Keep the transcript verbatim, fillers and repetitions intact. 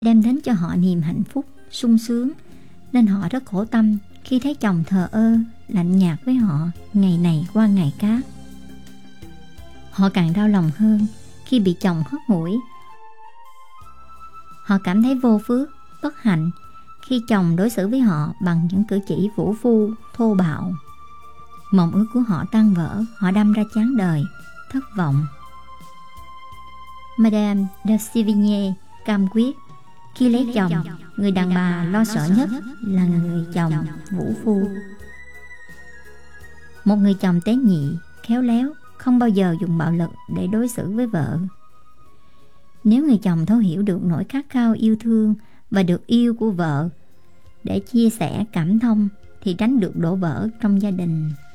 đem đến cho họ niềm hạnh phúc, sung sướng, nên họ rất khổ tâm khi thấy chồng thờ ơ, lạnh nhạt với họ ngày này qua ngày khác. Họ càng đau lòng hơn khi bị chồng hất hủi. Họ cảm thấy vô phước, bất hạnh khi chồng đối xử với họ bằng những cử chỉ vũ phu, thô bạo. Mộng ước của họ tan vỡ, họ đâm ra chán đời, thất vọng. Madame de Sévigné cam quyết khi lấy chồng, người đàn bà lo sợ nhất là người chồng vũ phu. Một người chồng tế nhị, khéo léo, không bao giờ dùng bạo lực để đối xử với vợ. Nếu người chồng thấu hiểu được nỗi khát khao yêu thương và được yêu của vợ, để chia sẻ cảm thông, thì tránh được đổ vỡ trong gia đình.